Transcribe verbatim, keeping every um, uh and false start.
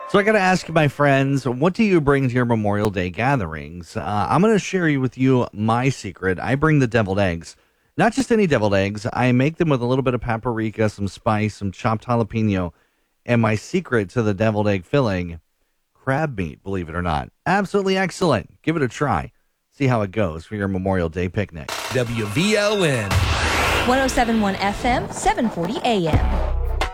So I got to ask you, my friends, what do you bring to your Memorial Day gatherings? Uh, I'm going to share you with you my secret. I bring the deviled eggs. Not just any deviled eggs. I make them with a little bit of paprika, some spice, some chopped jalapeno, and my secret to the deviled egg filling, crab meat, believe it or not. Absolutely excellent. Give it a try. See how it goes for your Memorial Day picnic. W V L N. one oh seven point one F M, seven forty A M.